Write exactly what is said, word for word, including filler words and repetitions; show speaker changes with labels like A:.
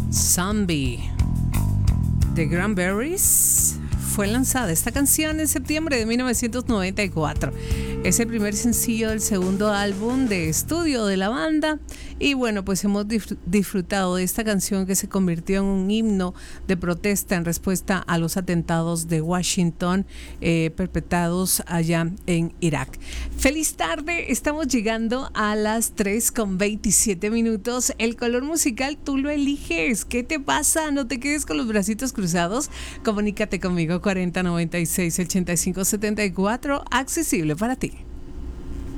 A: Zombie de Cranberries. Fue lanzada esta canción en septiembre de mil novecientos noventa y cuatro. Es el primer sencillo del segundo álbum de estudio de la banda. Y bueno, pues hemos disfrutado de esta canción que se convirtió en un himno de protesta en respuesta a los atentados de Washington eh, perpetrados allá en Irak. Feliz tarde, estamos llegando a las tres con veintisiete minutos. El color musical tú lo eliges. ¿Qué te pasa? No te quedes con los bracitos cruzados. Comunícate conmigo cuarenta noventa y seis ochenta y cinco setenta y cuatro, accesible para ti.